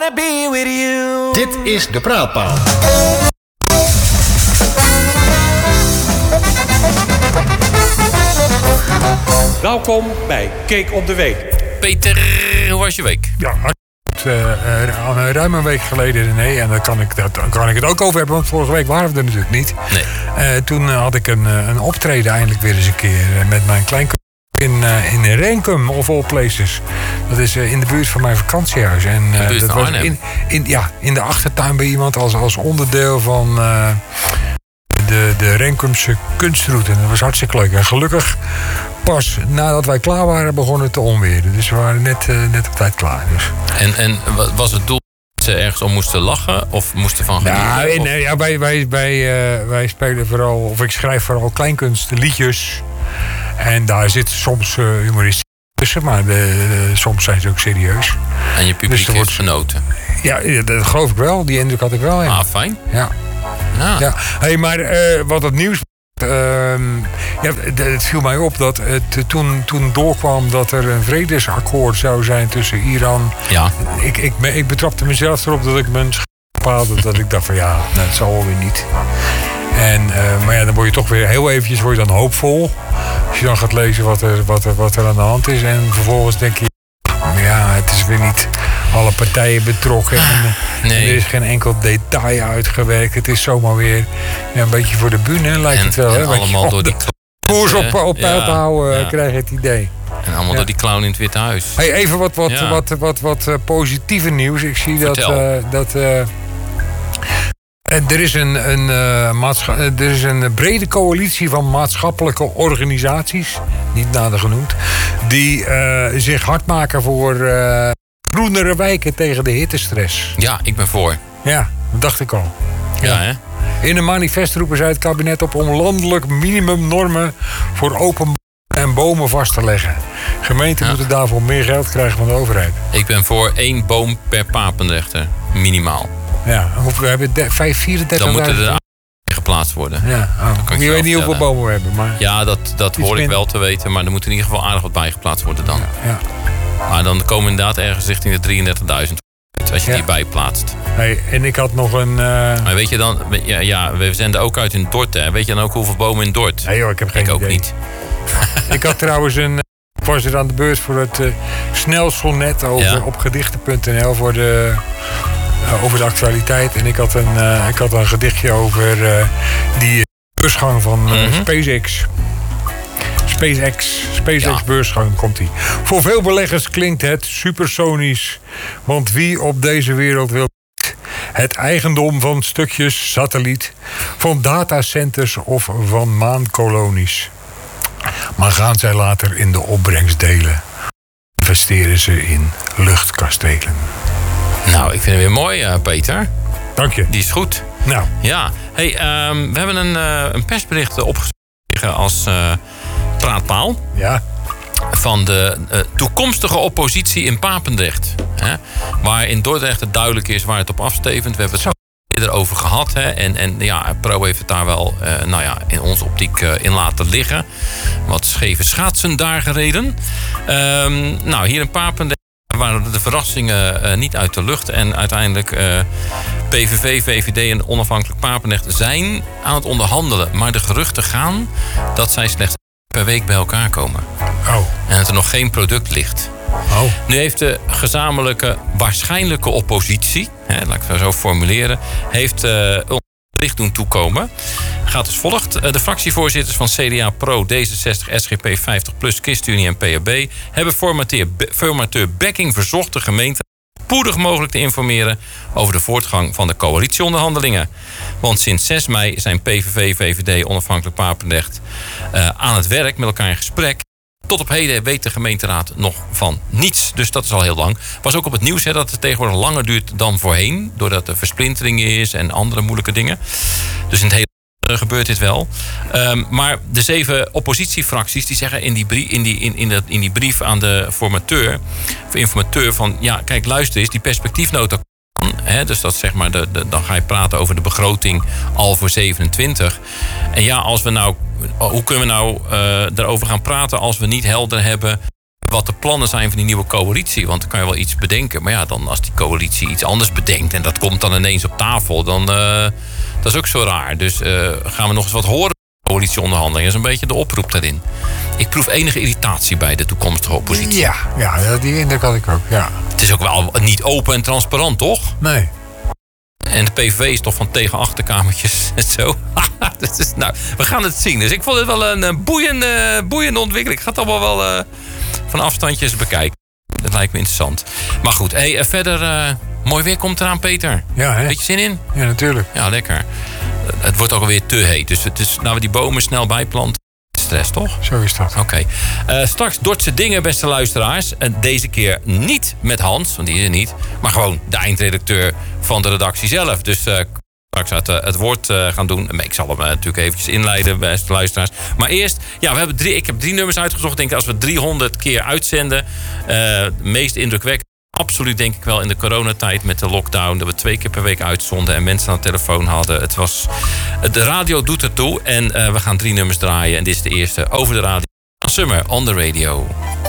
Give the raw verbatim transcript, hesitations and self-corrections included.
wanna be with you. Dit is De Praatpaal. Welkom bij Cake op de Week. Peter, hoe was je week? Ja, uh, uh, al een ruim een week geleden, nee, en daar kan ik, daar kan ik het ook over hebben, want vorige week waren we er natuurlijk niet. Nee. Uh, toen uh, had ik een, uh, een optreden eindelijk weer eens een keer uh, met mijn kleinkind in, uh, in Renkum, of all places. Dat is uh, in de buurt van mijn vakantiehuis. En, uh, de buurt dat van was Arnhem? in, in, ja, in de achtertuin bij iemand als, als onderdeel van uh, de, de Renkumse kunstroute. En dat was hartstikke leuk. En gelukkig pas nadat wij klaar waren begonnen te onweren. Dus we waren net, uh, net op tijd klaar. Dus. En, en was het doel dat ze ergens om moesten lachen? Of moesten van genieten? Ja, of? nee, ja wij, wij, wij, uh, wij spelen vooral, of ik schrijf vooral kleinkunstliedjes. En daar zit soms uh, humoristisch tussen, maar de, de, soms zijn ze ook serieus. En je publiek dus heeft genoten? Ja, dat geloof ik wel. Die indruk had ik wel. Ja. Ah, fijn. Ja. Ja. ja. Hey, maar uh, wat het nieuws... Uh, ja, het viel mij op dat het toen, toen doorkwam dat er een vredesakkoord zou zijn tussen Iran. Ja. Ik, ik, ik betrapte mezelf erop dat ik mijn schapade, dat ik dacht van ja, nou, dat zal wel weer niet. En, uh, maar ja, dan word je toch weer heel eventjes word je dan hoopvol. Als je dan gaat lezen wat er, wat er, wat er aan de hand is. En vervolgens denk je, ja, het is weer niet alle partijen betrokken. En, nee. en er is geen enkel detail uitgewerkt. Het is zomaar weer ja, een beetje voor de bühne, lijkt En, het wel. en hè? allemaal je, door die koers op, op peil ja, te houden, ja. krijg je het idee. En allemaal ja. door die clown in het Witte Huis. Hey, even wat, wat, Ja. wat, wat, wat, wat uh, positieve nieuws. Ik zie dat... Vertel. Uh, dat uh, er is een, een, uh, maatscha- er is een brede coalitie van maatschappelijke organisaties, niet nader genoemd, die uh, zich hard maken voor uh, groenere wijken tegen de hittestress. Ja, ik ben voor. Ja, dat dacht ik al. Ja, hè? In een manifest roepen zij het kabinet op om landelijk minimumnormen voor open en bomen vast te leggen. Gemeenten Ja. moeten daarvoor meer geld krijgen van de overheid. Ik ben voor één boom per Papendrechter. Minimaal. Ja, we hebben vijfhonderdvierendertig. Dan moeten er geplaatst worden. Ja, oh. kan ik Je je weet niet wel hoeveel vertellen. bomen we hebben, maar... Ja, dat, dat Iets hoor ik minder. wel te weten. Maar er moet in ieder geval aardig wat bijgeplaatst worden dan. Ja. Maar dan komen we inderdaad ergens richting de drieëndertigduizend. Als je Ja. die bijplaatst. Hey, en ik had nog een... Uh... Maar weet je dan... Ja, ja, we zenden ook uit in Dort. Hè. Weet je dan ook hoeveel bomen in Dort? Nee joh, ik heb geen ik ook idee. niet. Ik had trouwens een... Ik was er aan de beurt voor het uh, snelsonnet over Ja. op gedichten punt n l voor de... Uh, over de actualiteit. En ik had een, uh, ik had een gedichtje over uh, die beursgang van uh, Mhm. SpaceX. SpaceX, SpaceX Ja. beursgang komt die. Voor veel beleggers klinkt het supersonisch. Want wie op deze wereld wil het eigendom van stukjes satelliet, van datacenters of van maankolonies. Maar gaan zij later in de opbrengst delen? Investeren ze in luchtkastelen? Nou, ik vind het weer mooi, uh, Peter. Dank je. Die is goed. Nou, Ja. Hey, um, we hebben een, uh, een persbericht opgeschreven als uh, praatpaal. ja. Van de uh, toekomstige oppositie in Papendrecht. Hè? Waar in Dordrecht het duidelijk is waar het op afstevend. We hebben het eerder over gehad. Hè? En, en ja, Pro heeft het daar wel uh, nou ja, in onze optiek uh, in laten liggen. Wat scheve schaatsen daar gereden. Um, nou, hier in Papendrecht waren de verrassingen uh, niet uit de lucht. En uiteindelijk uh, P V V, V V D en onafhankelijk Papendrecht zijn aan het onderhandelen. Maar de geruchten gaan dat zij slechts per week bij elkaar komen. Oh. En dat er nog geen product ligt. Oh. Nu heeft de gezamenlijke waarschijnlijke oppositie, hè, laat ik het zo formuleren, heeft uh, een bericht doen toekomen. Gaat als volgt. Uh, de fractievoorzitters van C D A, Pro, D zesenzestig, S G P, vijftig plus, ChristenUnie en P H B hebben formateur, formateur Bekking verzocht de gemeente spoedig mogelijk te informeren over de voortgang van de coalitieonderhandelingen. Want sinds zes mei zijn P V V, V V D, onafhankelijk Papendrecht uh, aan het werk met elkaar in gesprek. Tot op heden weet de gemeenteraad nog van niets. Dus dat is al heel lang. Was ook op het nieuws hè, dat het tegenwoordig langer duurt dan voorheen. Doordat er versplintering is en andere moeilijke dingen. Dus in het hele uh, gebeurt dit wel. Um, maar de zeven oppositiefracties die zeggen in die, brief, in, die, in, in, de, in die brief aan de formateur, of informateur van ja, kijk, luister eens, die perspectiefnota. He, dus dat zeg maar de, de, dan ga je praten over de begroting al voor zevenentwintig. En ja, als we nou, hoe kunnen we nou uh, daarover gaan praten als we niet helder hebben wat de plannen zijn van die nieuwe coalitie. Want dan kan je wel iets bedenken. Maar ja, dan als die coalitie iets anders bedenkt... en dat komt dan ineens op tafel... dan uh, dat is ook zo raar. Dus uh, gaan we nog eens wat horen... coalitieonderhandelingen. Dat is een beetje de oproep daarin. Ik proef enige irritatie bij de toekomstige oppositie. Ja, ja, die indruk had ik ook, ja. Het is ook wel niet open en transparant, toch? Nee. En de P V V is toch van tegen achterkamertjes en zo. Dat is, nou, we gaan het zien. Dus ik vond het wel een, een boeiende, boeiende ontwikkeling. Ik ga het allemaal wel uh, van afstandjes bekijken. Dat lijkt me interessant. Maar goed, hey, verder uh, mooi weer komt eraan, Peter. Ja, hè? Beetje zin in? Ja, natuurlijk. Ja, lekker. Het wordt ook alweer te heet. Dus het is, nou we die bomen snel bijplanten. Stress, toch? Zo is dat. Oké. Okay. Uh, straks Dordtse dingen, beste luisteraars. En deze keer niet met Hans, want die is er niet. Maar gewoon de eindredacteur van de redactie zelf. Dus uh, straks het, uh, het woord uh, gaan doen. Ik zal hem uh, natuurlijk eventjes inleiden, beste luisteraars. Maar eerst, ja, we hebben drie, ik heb drie nummers uitgezocht. Ik denk als we driehonderd keer uitzenden. Uh, de meest indrukwekkend. Absoluut denk ik wel in de coronatijd met de lockdown... dat we twee keer per week uitzonden en mensen aan de telefoon hadden. Het was, de radio doet ertoe en uh, we gaan drie nummers draaien. En dit is de eerste over de radio. Summer on the Radio.